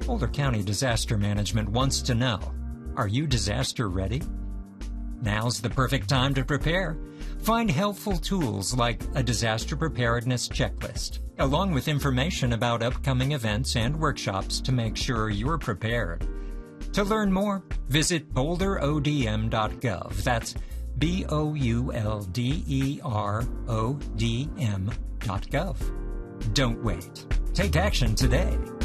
Boulder County Disaster Management wants to know, are you disaster ready? Now's the perfect time to prepare. Find helpful tools like a disaster preparedness checklist, along with information about upcoming events and workshops to make sure you're prepared. To learn more, visit boulderodm.gov. That's BOULDERODM.gov. Don't wait. Take action today.